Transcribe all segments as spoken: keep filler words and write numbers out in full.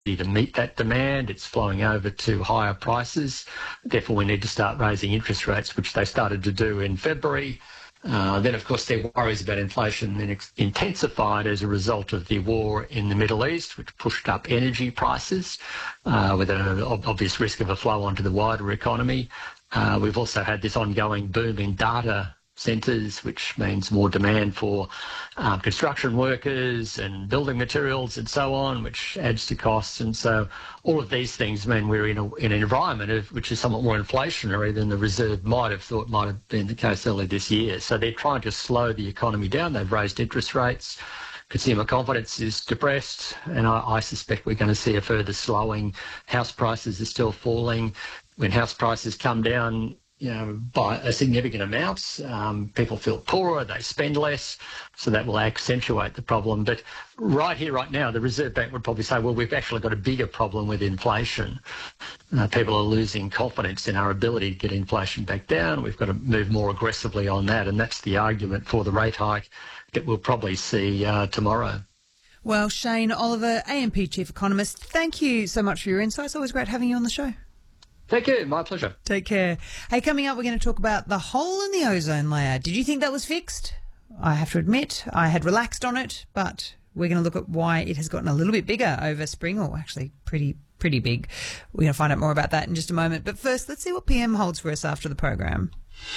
to meet that demand. It's flowing over to higher prices. Therefore, we need to start raising interest rates, which they started to do in February. Uh, then, of course, their worries about inflation then intensified as a result of the war in the Middle East, which pushed up energy prices uh, with an obvious risk of a flow onto the wider economy. Uh, we've also had this ongoing boom in data centres, which means more demand for um, construction workers and building materials and so on, which adds to costs. And so all of these things mean we're in, a, in an environment of, which is somewhat more inflationary than the Reserve might have thought might have been the case earlier this year. So they're trying to slow the economy down. They've raised interest rates. Consumer confidence is depressed, and I, I suspect we're going to see a further slowing. House prices are still falling. When house prices come down, you know, by a significant amount, um, people feel poorer, they spend less, so that will accentuate the problem. But right here, right now, the Reserve Bank would probably say, well, we've actually got a bigger problem with inflation. Uh, people are losing confidence in our ability to get inflation back down. We've got to move more aggressively on that, and that's the argument for the rate hike that we'll probably see uh, tomorrow. Well, Shane Oliver, A M P Chief Economist, thank you so much for your insights. Always great having you on the show. Thank you. My pleasure. Take care. Hey, coming up, we're going to talk about the hole in the ozone layer. Did you think that was fixed? I have to admit, I had relaxed on it, but we're going to look at why it has gotten a little bit bigger over spring, or actually pretty, pretty big. We're going to find out more about that in just a moment. But first, let's see what P M holds for us after the program.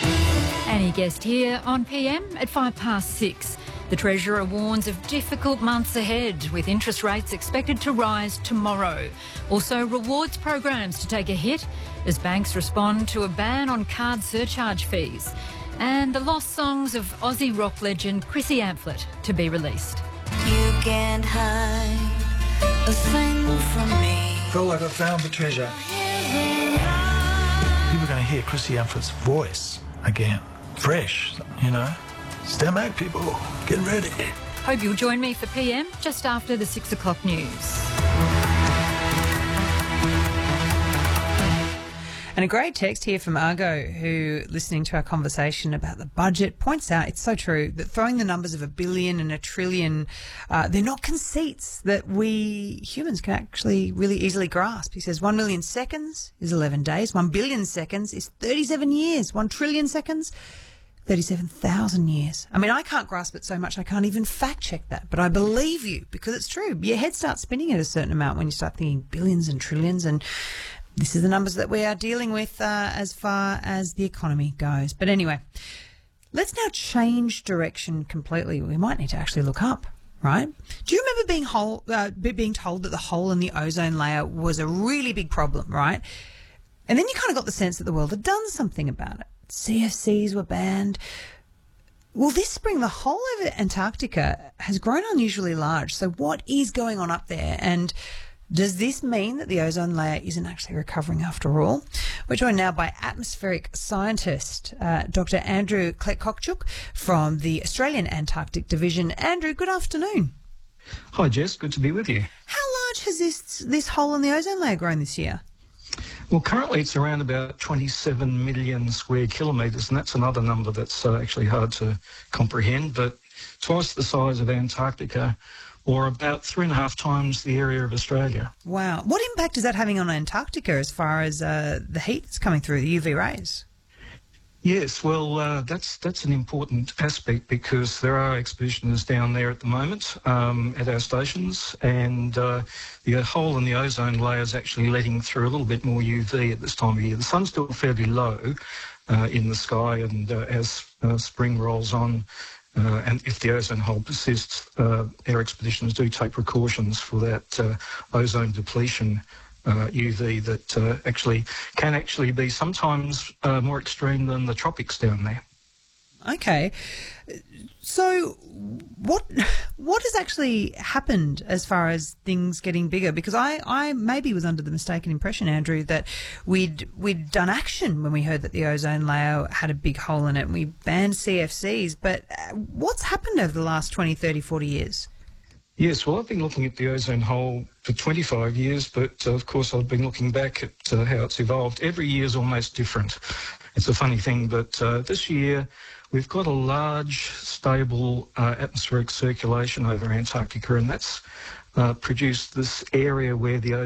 Annie Guest here on P M at five past six. The Treasurer warns of difficult months ahead, with interest rates expected to rise tomorrow. Also, rewards programs to take a hit as banks respond to a ban on card surcharge fees. And the lost songs of Aussie rock legend Chrissy Amphlett to be released. You can't hide a thing from me. Felt like I found the treasure. You were going to hear Chrissy Amplett's voice again. Fresh, you know. Stand back, people. Get ready. Hope you'll join me for P M just after the six o'clock news. And a great text here from Argo, who, listening to our conversation about the budget, points out it's so true that throwing the numbers of a billion and a trillion, uh, they're not conceits that we humans can actually really easily grasp. He says one million seconds is eleven days, one billion seconds is thirty-seven years, one trillion seconds, thirty-seven thousand years. I mean, I can't grasp it so much I can't even fact check that, but I believe you because it's true. Your head starts spinning at a certain amount when you start thinking billions and trillions, and this is the numbers that we are dealing with uh, as far as the economy goes. But anyway, let's now change direction completely. We might need to actually look up, right? Do you remember being, whole, uh, being told that the hole in the ozone layer was a really big problem, right? And then you kind of got the sense that the world had done something about it. C F Cs were banned. Well, this spring, the whole of Antarctica has grown unusually large. So what is going on up there? And does this mean that the ozone layer isn't actually recovering after all? We're joined now by atmospheric scientist uh, Doctor Andrew Kletkokchuk from the Australian Antarctic Division. Andrew, good afternoon. Hi, Jess. Good to be with you. How large has this this hole in the ozone layer grown this year? Well, currently it's around about twenty-seven million square kilometres, and that's another number that's uh, actually hard to comprehend, but twice the size of Antarctica, or about three and a half times the area of Australia. Wow. What impact is that having on Antarctica as far as uh, the heat that's coming through, the U V rays? Yes, well, uh, that's that's an important aspect because there are expeditioners down there at the moment um, at our stations, and uh, the hole in the ozone layer is actually letting through a little bit more U V at this time of year. The sun's still fairly low uh, in the sky, and uh, as uh, spring rolls on, uh, and if the ozone hole persists, uh, our expeditioners do take precautions for that uh, ozone depletion Uh, U V that uh, actually can actually be sometimes uh, more extreme than the tropics down there. Okay. So what what has actually happened as far as things getting bigger? Because I, I maybe was under the mistaken impression, Andrew, that we'd we'd done action when we heard that the ozone layer had a big hole in it and we banned C F Cs. But what's happened over the last twenty, thirty, forty years? Yes, well, I've been looking at the ozone hole for twenty-five years, but uh, of course I've been looking back at uh, how it's evolved. Every year is almost different. It's a funny thing, but uh, this year we've got a large, stable uh, atmospheric circulation over Antarctica, and that's uh, produced this area where the